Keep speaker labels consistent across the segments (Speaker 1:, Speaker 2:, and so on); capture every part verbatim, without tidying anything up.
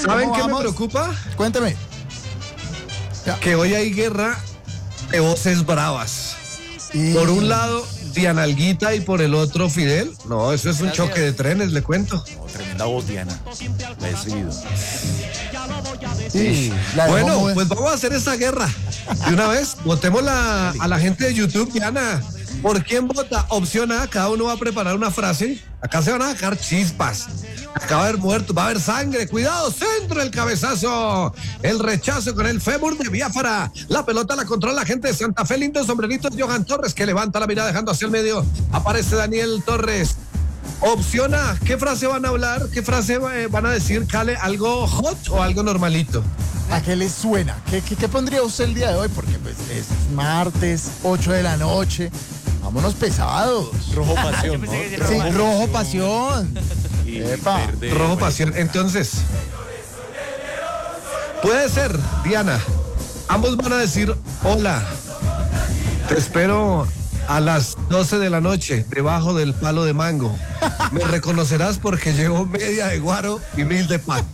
Speaker 1: ¿Saben qué me preocupa?
Speaker 2: Cuéntame.
Speaker 1: Ya. Que hoy hay guerra de voces bravas. Y... por un lado, Diana Alguita y por el otro, Fidel. No, eso es un Gracias. choque de trenes, le cuento.
Speaker 3: Oh, tremenda voz, Diana. La he seguido.
Speaker 1: Sí. Bueno, pues vamos a hacer esa guerra. De una vez, votemos la, a la gente de YouTube, Diana. ¿Por quién vota? Opción A, cada uno va a preparar una frase. Acá se van a sacar chispas. Acá va a haber muertos, va a haber sangre. Cuidado, centro, el cabezazo. El rechazo con el fémur de Biafara. La pelota la controla la gente de Santa Fe. Lindo sombrerito es Johan Torres, que levanta la mirada dejando hacia el medio. Aparece Daniel Torres. Opción A, ¿qué frase van a hablar? ¿Qué frase van a decir, Cale? ¿Algo hot o algo normalito?
Speaker 2: ¿A qué les suena? ¿Qué, qué, qué pondría usted el día de hoy? Porque pues es martes, ocho de la noche. Vámonos pesados.
Speaker 3: Rojo pasión, ¿no?
Speaker 2: Sí, rojo, rojo pasión.
Speaker 3: Y
Speaker 1: Epa, verde, rojo pasión. Entonces, puede ser, Diana. Ambos van a decir, hola, te espero a las doce de la noche, debajo del palo de mango. Me reconocerás porque llevo media de guaro y mil de pan.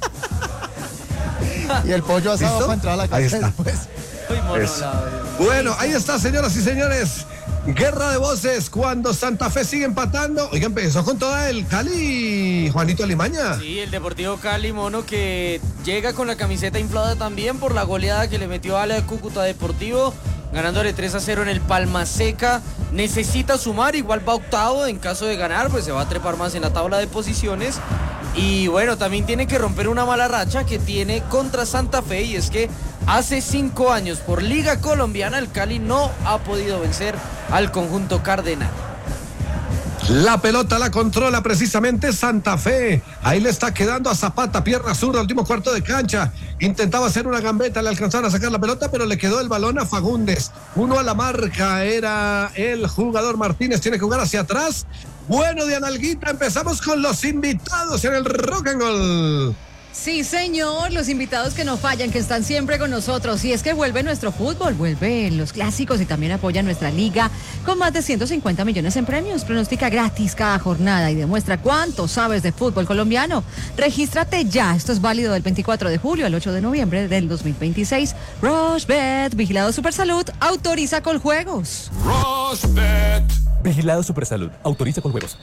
Speaker 2: Y el pollo asado
Speaker 1: ¿Listo?
Speaker 2: para entrar a la casa
Speaker 1: ahí está.
Speaker 2: después.
Speaker 1: Bueno, ahí está, señoras y señores. Guerra de voces cuando Santa Fe sigue empatando. Oiga, empezó con toda el Cali, Juanito Alimaña.
Speaker 4: Sí, el Deportivo Cali, mono, que llega con la camiseta inflada también por la goleada que le metió a la Cúcuta Deportivo, ganándole tres a cero en el Palma Seca. Necesita sumar, igual va octavo. En caso de ganar, pues se va a trepar más en la tabla de posiciones. Y bueno, también tiene que romper una mala racha que tiene contra Santa Fe, y es que hace cinco años por Liga Colombiana el Cali no ha podido vencer al conjunto cardenal.
Speaker 1: La pelota la controla precisamente Santa Fe. Ahí le está quedando a Zapata, pierna zurda, último cuarto de cancha. Intentaba hacer una gambeta, le alcanzaron a sacar la pelota, pero le quedó el balón a Fagundes. Uno a la marca, era el jugador Martínez, tiene que jugar hacia atrás. Bueno, Diana Alguita, empezamos con los invitados en el Rock and Roll.
Speaker 5: Sí, señor, los invitados que no fallan, que están siempre con nosotros. Y es que vuelve nuestro fútbol, vuelve los clásicos y también apoya nuestra liga con más de ciento cincuenta millones en premios. Pronostica gratis cada jornada y demuestra cuánto sabes de fútbol colombiano. Regístrate ya, esto es válido del veinticuatro de julio al ocho de noviembre del dos mil veintiséis. Rushbet, vigilado Supersalud, autoriza con juegos.
Speaker 6: Rushbet.
Speaker 7: Vigilado Supersalud, autoriza con juegos.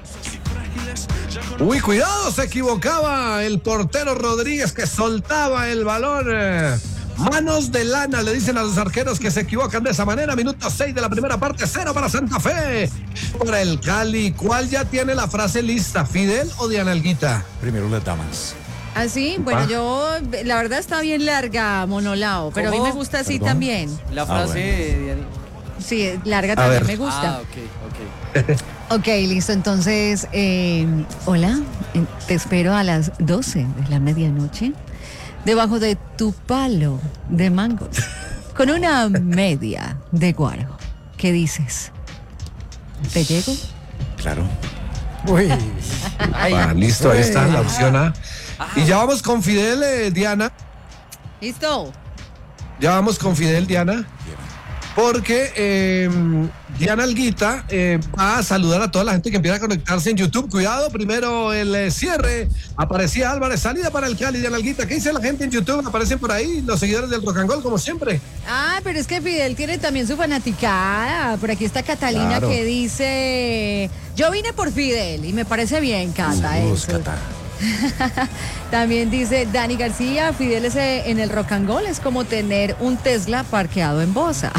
Speaker 1: Uy, cuidado, se equivocaba el portero Rodríguez, que soltaba el balón. Manos de lana, le dicen a los arqueros que se equivocan de esa manera. Minuto seis de la primera parte, cero para Santa Fe. Para el Cali, ¿cuál ya tiene la frase lista? ¿Fidel o Diana Alguita?
Speaker 3: Primero las damas.
Speaker 5: Así, bueno, ah. yo, la verdad está bien larga, Monolao, pero ¿Cómo? A mí me gusta así ¿Perdón? También.
Speaker 4: La frase,
Speaker 5: ah, bueno. Sí, larga también me gusta.
Speaker 4: Ah, ok, ok.
Speaker 5: Ok, listo, entonces, eh, hola, te espero a las doce de la medianoche, debajo de tu palo de mango, con una media de guaro. ¿Qué dices? ¿Te llego?
Speaker 3: Claro.
Speaker 2: Uy.
Speaker 1: Ah, listo, ahí está la opción A. Y ya vamos con Fidel, eh, Diana.
Speaker 5: Listo.
Speaker 1: Ya vamos con Fidel, Diana. Porque eh, Diana Alguita eh, va a saludar a toda la gente que empieza a conectarse en YouTube. Cuidado, primero el eh, cierre. Aparecía Álvarez, salida para el Cali, Diana Alguita. ¿Qué dice la gente en YouTube? Aparecen por ahí los seguidores del Rock and Roll, como siempre.
Speaker 5: Ah, pero es que Fidel tiene también su fanaticada. Por aquí está Catalina, claro, que dice: yo vine por Fidel y me parece bien, Cata.
Speaker 3: Saludos,
Speaker 5: eso.
Speaker 3: Cata.
Speaker 5: También dice Dani García: Fidel ese en el Rock and Roll es como tener un Tesla parqueado en Bosa.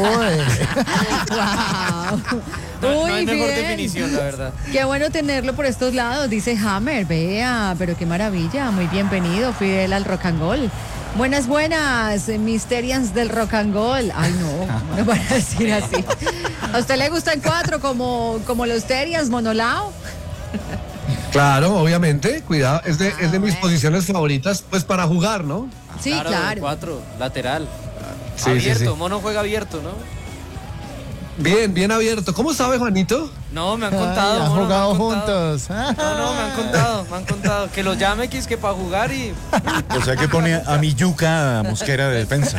Speaker 5: Wow.
Speaker 4: No,
Speaker 5: Uy,
Speaker 4: no hay mejor
Speaker 5: Fidel,
Speaker 4: definición, la verdad.
Speaker 5: Qué bueno tenerlo por estos lados, dice Hammer. Vea, pero qué maravilla. Muy bienvenido, Fidel, al Rock and Roll. Buenas, buenas, Mysterians del Rock and Roll. Ay, no, no van a decir así. ¿A usted le gustan cuatro como, como los Terians, Monolao?
Speaker 1: Claro, obviamente, cuidado, es de,
Speaker 5: ah,
Speaker 1: es de mis
Speaker 5: bueno.
Speaker 1: posiciones favoritas, pues para jugar, ¿no?
Speaker 5: Sí,
Speaker 4: claro.
Speaker 5: claro.
Speaker 4: Cuatro, lateral.
Speaker 1: Sí,
Speaker 4: abierto,
Speaker 1: sí, sí.
Speaker 4: Mono juega abierto, ¿no?
Speaker 1: Bien, bien abierto. ¿Cómo sabe, Juanito?
Speaker 4: No, me han contado.
Speaker 2: Ay, han
Speaker 4: mono,
Speaker 2: jugado
Speaker 4: me han contado.
Speaker 2: juntos.
Speaker 4: No, no, me han contado, me han contado. Que lo llame, que es que para jugar y...
Speaker 3: O sea que pone a mi yuca a Mosquera de defensa.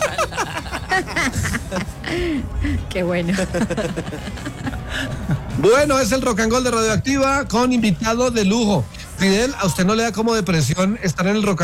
Speaker 5: Qué bueno.
Speaker 1: Bueno, es el Rock and Roll de Radioactiva con invitado de lujo. Fidel, ¿a usted no le da como depresión estar en el Rock and